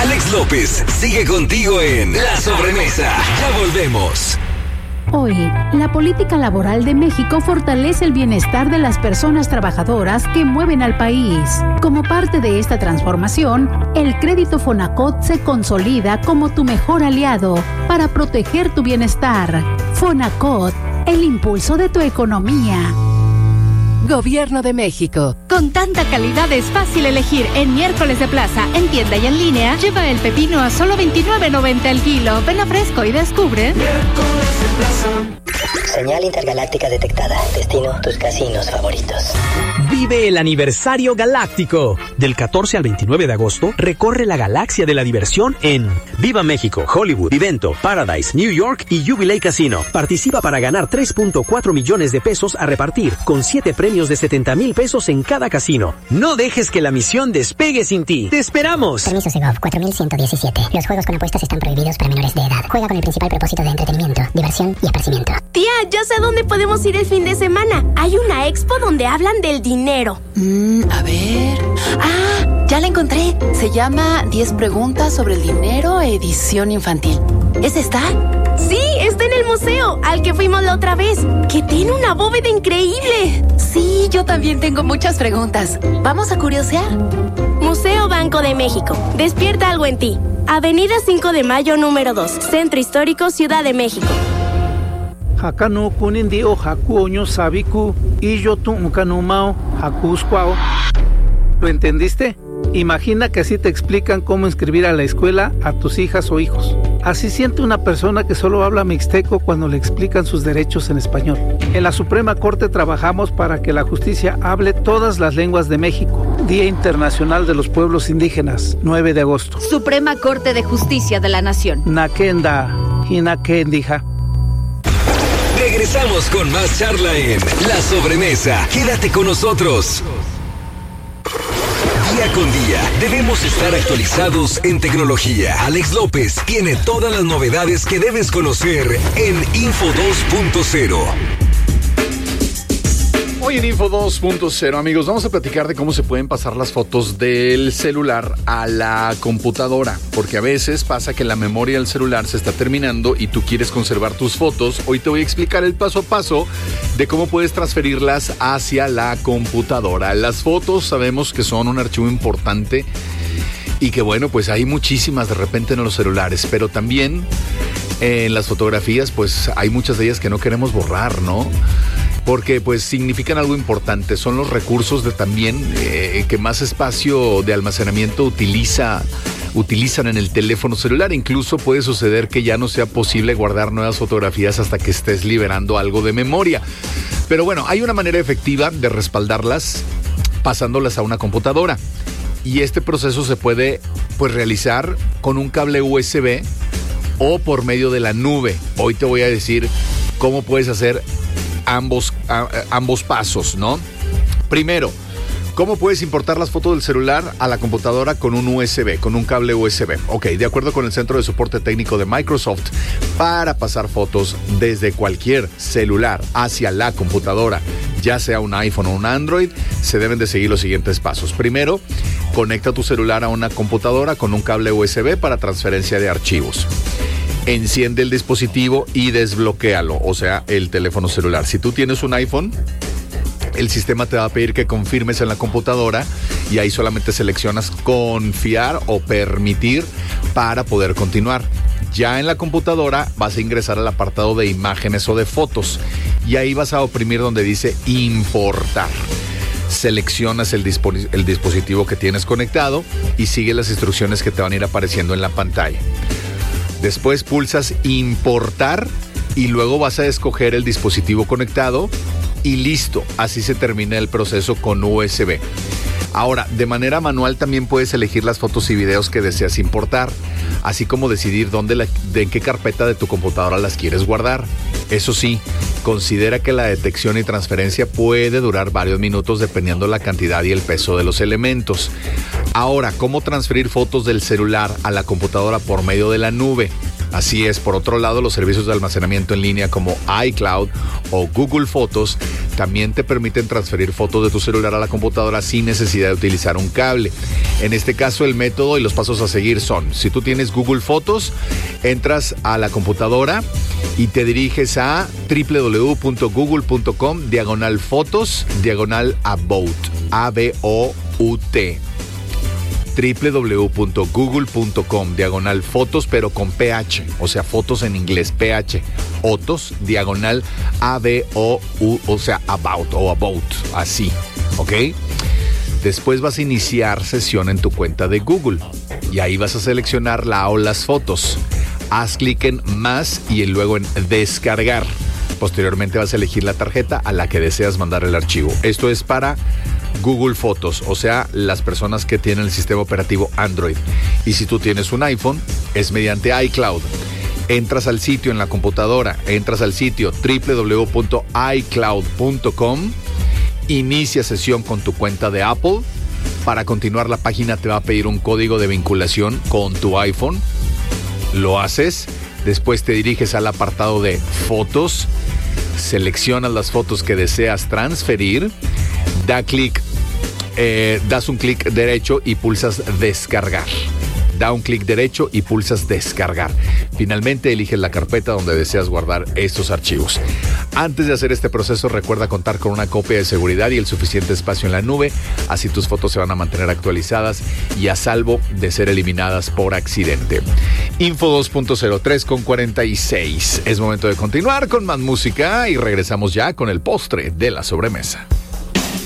Alex López sigue contigo en La Sobremesa. Ya volvemos. Hoy, la política laboral de México fortalece el bienestar de las personas trabajadoras que mueven al país. Como parte de esta transformación, el crédito Fonacot se consolida como tu mejor aliado para proteger tu bienestar. Fonacot, el impulso de tu economía. Gobierno de México. Con tanta calidad es fácil elegir. En Miércoles de Plaza, en tienda y en línea, lleva el pepino a solo $29.90 el kilo. Ven a Fresco y descubre. Miércoles de Plaza. Señal intergaláctica detectada. Destino, tus casinos favoritos. Vive el aniversario galáctico. Del 14 al 29 de agosto, recorre la galaxia de la diversión en Viva México, Hollywood, Vivento, Paradise, New York y Jubilee Casino. Participa para ganar 3.4 millones de pesos a repartir, con 7 premios de 70,000 pesos en cada casino. No dejes que la misión despegue sin ti. ¡Te esperamos! Permiso Segov 4117. Los juegos con apuestas están prohibidos para menores de edad. Juega con el principal propósito de entretenimiento, diversión y esparcimiento. Tía, ya sé a dónde podemos ir el fin de semana. Hay una expo donde hablan del dinero. A ver... ¡Ah! Ya la encontré. Se llama 10 preguntas sobre el dinero, edición infantil. ¿Es esta? Sí, está en el museo, al que fuimos la otra vez, que tiene una bóveda increíble. Sí, yo también tengo muchas preguntas. ¿Vamos a curiosear? Museo Banco de México. Despierta algo en ti. Avenida 5 de Mayo, número 2. Centro Histórico, Ciudad de México. Hakano kunindio hakuoño sabiku y yo tuncanumao hakuscuao. ¿Lo entendiste? Imagina que así te explican cómo inscribir a la escuela a tus hijas o hijos. Así siente una persona que solo habla mixteco cuando le explican sus derechos en español. En la Suprema Corte trabajamos para que la justicia hable todas las lenguas de México. Día Internacional de los Pueblos Indígenas, 9 de agosto. Suprema Corte de Justicia de la Nación. Nakenda, Hinakendija. Regresamos con más charla en La Sobremesa. Quédate con nosotros. Día con día debemos estar actualizados en tecnología. Alex López tiene todas las novedades que debes conocer en Info 2.0. Hoy en Info 2.0, amigos, vamos a platicar de cómo se pueden pasar las fotos del celular a la computadora, porque a veces pasa que la memoria del celular se está terminando y tú quieres conservar tus fotos. Hoy te voy a explicar el paso a paso de cómo puedes transferirlas hacia la computadora. Las fotos sabemos que son un archivo importante y que bueno, pues hay muchísimas de repente en los celulares, pero también en las fotografías pues hay muchas de ellas que no queremos borrar, ¿no? Porque pues significan algo importante, son los recursos de también que más espacio de almacenamiento utilizan en el teléfono celular. Incluso puede suceder que ya no sea posible guardar nuevas fotografías hasta que estés liberando algo de memoria. Pero bueno, hay una manera efectiva de respaldarlas pasándolas a una computadora. Y este proceso se puede pues realizar con un cable USB o por medio de la nube. Hoy te voy a decir cómo puedes hacer ambos pasos, ¿no? Primero, ¿cómo puedes importar las fotos del celular a la computadora con un USB, con un cable USB? Ok, de acuerdo con el Centro de Soporte Técnico de Microsoft, para pasar fotos desde cualquier celular hacia la computadora, ya sea un iPhone o un Android, se deben de seguir los siguientes pasos. Primero, conecta tu celular a una computadora con un cable USB para transferencia de archivos. Enciende el dispositivo y desbloquéalo, o sea, el teléfono celular. Si tú tienes un iPhone, el sistema te va a pedir que confirmes en la computadora y ahí solamente seleccionas confiar o permitir para poder continuar. Ya en la computadora vas a ingresar al apartado de imágenes o de fotos y ahí vas a oprimir donde dice importar. Seleccionas el dispositivo que tienes conectado y sigue las instrucciones que te van a ir apareciendo en la pantalla. Después pulsas importar y luego vas a escoger el dispositivo conectado y listo, así se termina el proceso con USB. Ahora, de manera manual también puedes elegir las fotos y videos que deseas importar, así como decidir en qué carpeta de tu computadora las quieres guardar. Eso sí, considera que la detección y transferencia puede durar varios minutos dependiendo la cantidad y el peso de los elementos. Ahora, ¿cómo transferir fotos del celular a la computadora por medio de la nube? Así es. Por otro lado, los servicios de almacenamiento en línea como iCloud o Google Fotos también te permiten transferir fotos de tu celular a la computadora sin necesidad de utilizar un cable. En este caso, el método y los pasos a seguir son: si tú tienes Google Fotos, entras a la computadora y te diriges a www.google.com/fotos/about, A-B-O-U-T. www.google.com/fotos, pero con PH, o sea, fotos en inglés, PH, otos, /ABOU, o sea, about o about, así, ¿ok? Después vas a iniciar sesión en tu cuenta de Google y ahí vas a seleccionar la o las fotos. Haz clic en más y luego en descargar. Posteriormente vas a elegir la tarjeta a la que deseas mandar el archivo. Esto es para Google Fotos, o sea, las personas que tienen el sistema operativo Android. Y si tú tienes un iPhone, es mediante iCloud. Entras al sitio en la computadora, entras al sitio www.icloud.com, inicia sesión con tu cuenta de Apple. Para continuar, la página te va a pedir un código de vinculación con tu iPhone. Lo haces, después te diriges al apartado de fotos, seleccionas las fotos que deseas transferir, das un clic derecho y pulsas descargar. Da un clic derecho y pulsas descargar. Finalmente eliges la carpeta donde deseas guardar estos archivos. Antes de hacer este proceso, recuerda contar con una copia de seguridad y el suficiente espacio en la nube. Así tus fotos se van a mantener actualizadas y a salvo de ser eliminadas por accidente. Info 2.03 con 46. Es momento de continuar con más música y regresamos ya con el postre de la sobremesa.